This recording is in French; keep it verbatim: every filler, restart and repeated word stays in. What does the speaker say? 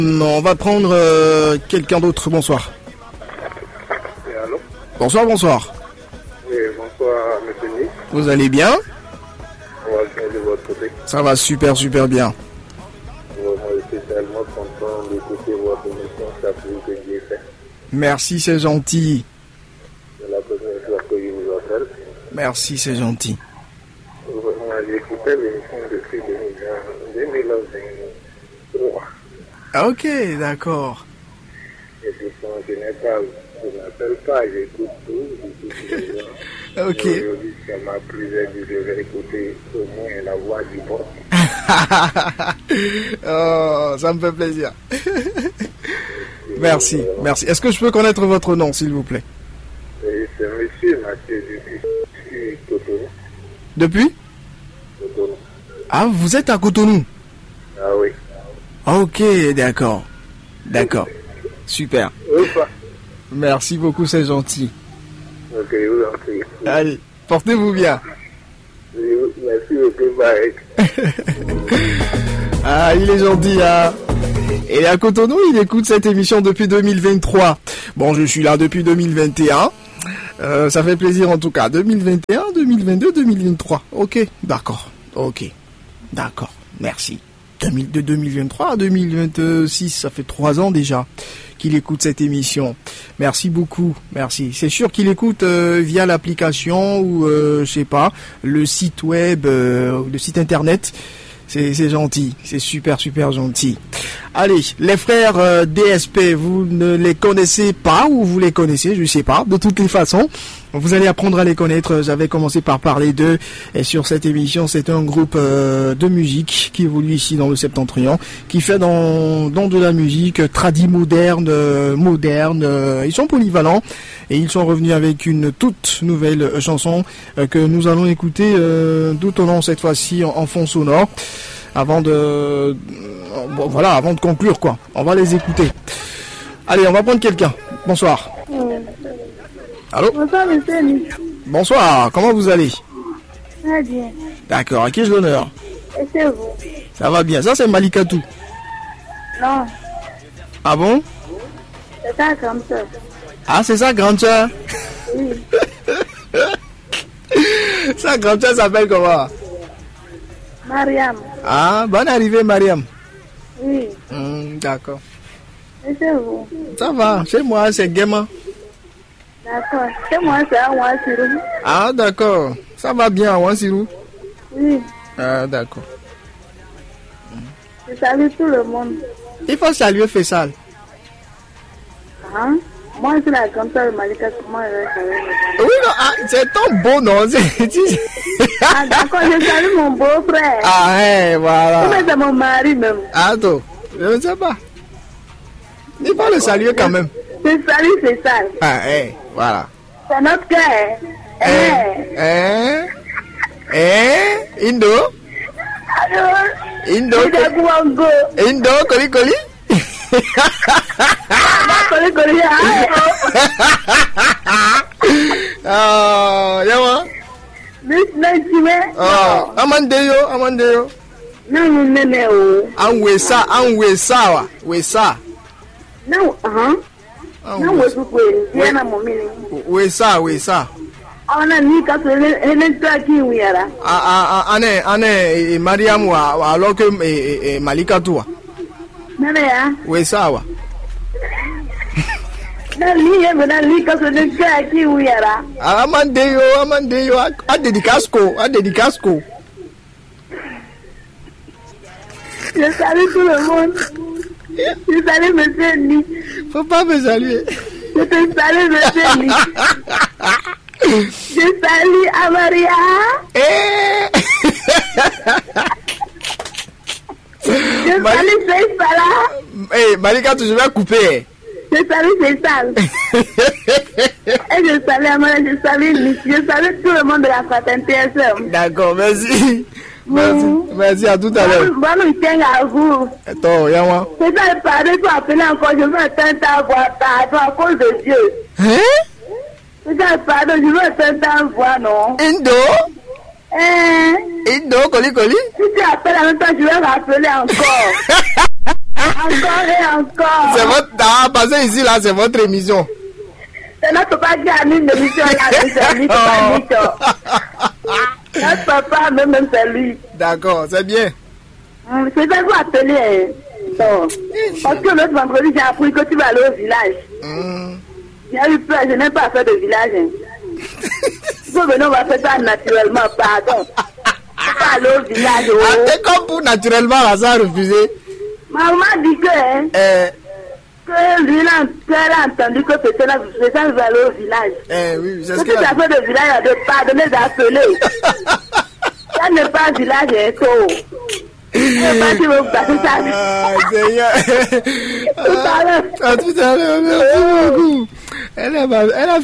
Non, on va prendre euh, quelqu'un d'autre. Bonsoir. Et allô? Bonsoir, bonsoir. Oui, bonsoir, monsieur Nick. Vous allez bien? On va bien de votre côté. Ça va super, super bien. Moi, je suis tellement content d'écouter votre émission, ça fait que Dieu fait. Merci, c'est gentil. C'est la première fois que je vous appelle. Merci, c'est gentil. Moi, j'ai écouté l'émission depuis deux mille vingt-trois. Ok, d'accord. Et puis, quand je n'ai pas, je n'appelle pas, j'écoute tout, j'écoute les gens. Ok. Et aujourd'hui, ça m'a plu, je vais écouter au moins la voix du bon. Oh, ça me fait plaisir. Merci, merci. Est-ce que je peux connaître votre nom, s'il vous plaît? Et c'est monsieur Mathieu depuis Cotonou. Depuis? Cotonou. Ah, vous êtes à Cotonou? Ah oui. Ok, d'accord. D'accord. Super. Opa. Merci beaucoup, c'est gentil. Ok, vous en prie. Allez, portez-vous bien. Merci beaucoup, bye. Ah, il est gentil, hein. Et à Cotonou, il écoute cette émission depuis deux mille vingt-trois. Bon, je suis là depuis deux mille vingt et un. Euh, ça fait plaisir en tout cas. deux mille vingt et un, deux mille vingt-deux, deux mille vingt-trois. Ok, d'accord. Ok, d'accord. Merci. De deux mille vingt-trois à deux mille vingt-six, ça fait trois ans déjà qu'il écoute cette émission. Merci beaucoup, merci. C'est sûr qu'il écoute euh, via l'application ou, euh, je sais pas, le site web, euh, le site internet. C'est, c'est gentil, c'est super, super gentil. Allez, les frères euh, D S P, vous ne les connaissez pas ou vous les connaissez, je sais pas. De toutes les façons, vous allez apprendre à les connaître. J'avais commencé par parler d'eux. Et sur cette émission, c'est un groupe euh, de musique qui évolue ici dans le Septentrion, qui fait dans, dans de la musique tradie moderne, euh, moderne. Euh, ils sont polyvalents et ils sont revenus avec une toute nouvelle chanson euh, que nous allons écouter euh, tout au long cette fois-ci en, en fond sonore. Avant de, euh, bon, voilà, avant de conclure quoi. On va les écouter. Allez, on va prendre quelqu'un. Bonsoir. Allô? Bonsoir, monsieur. Bonsoir, comment vous allez? Très bien. D'accord, à qui j'ai l'honneur? Et c'est vous? Ça va bien, ça c'est Malikatou. Non, Ah bon? c'est ta comme ça. Ah c'est ça, grande soeur? Oui. Sa grande soeur s'appelle comment? Mariam. Ah, bonne arrivée Mariam. Oui. Hmm, d'accord. Et c'est vous? Ça va, chez moi c'est Guéma. D'accord. C'est moi, c'est à moi, c'est vous? Ah d'accord, ça va bien, Wansirou? Oui. Ah d'accord. Je salue tout le monde. Il faut saluer Fessal. Hein? Moi, c'est la comme ça, le Malika, comment je vais saluer? Oui, non, ah, c'est ton beau nom. c'est- Ah, d'accord, je salue mon beau-frère. Ah, ouais, voilà. Mais c'est mon mari même. Ah, toi, je ne sais pas. Il faut le saluer quand même. Je salue, c'est ça. Ah, eh, voilà. C'est notre cœur. Eh, Eh. eh, eh, Indo, Alors, Indo, il est Gouango. Indo, Koli Koli. Koli Koli, Ah, yawa. Miss Nancy, Ah, Amandeyo, Amandeyo. non, non, non, non. An wesa, an wesa wa, wesa. Non, hein? An Non, wesa. vous pouvez dire à mon mini. Wesa, wesa. On a mis quand on est toi qui oui, là. Ah, ah, ah, ane, ane, Mariam wa, wa, alors que eh, eh, Malikatou wa. Non, mais, hein? Wesa wa. Non, lui, il est lui quand on est toi qui oui, là. Amandeyo, Amandeyo, a dédicasco, a dédicasco. Je salue tout le monde. Je salue monsieur Nick. Faut pas me saluer. Je te salue monsieur Nick. Je salue Amaria. Eh! Je Mali- salue Faisala. Eh, Malikatou, je vais couper. Je salue Faisal. Et je salue Amaria, je salue Nick. Je salue tout le monde de la fraternité S M. D'accord, merci. Merci, merci, à tout à l'heure. Bon week-end à vous. Attends, Yawa. C'est ça, pardon, tu appeler encore, je veux attendre ta voix, pardon, à cause de Dieu. Hein? C'est ça, pardon, je veux attendre ta voix, non? Indo? Eh, Indo, Koli Koli? si tu appelles en même temps, je vais rappeler encore. Encore et encore. C'est votre... Ah, passez ici, là, c'est votre émission. C'est notre papa qui a mis une émission là, c'est lui, c'est pas lui. Notre papa, même, même c'est lui. D'accord, c'est bien. Hum, C'est ça vous appelez. Hein. Non. Parce que l'autre vendredi, j'ai appris que tu vas aller au village. Hum. J'ai eu peur, je n'aime pas faire de village. Hein. Il faut venir, on va faire ça naturellement, pardon. On va aller au village. Oh. Ah, c'est comme pour naturellement, là, ça a refusé. Maman dit que, hein, Eh, que lui, là, qu'elle a entendu que c'est ça, c'est ça, va aller au village. eh, oui, c'est ce Que que... tu as fait de village, elle a de pardonner d'appeler. Ça n'est pas village, hein, tôt. Elle va dire, vous passez ça. Ah, Seigneur. Tout à l'heure. À tout à l'heure, merci beaucoup. Elle a, elle a